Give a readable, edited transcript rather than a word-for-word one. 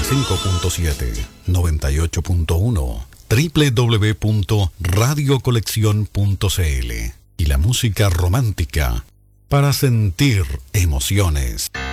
95.7, 98.1, www.radiocolección.cl y la música romántica para sentir emociones.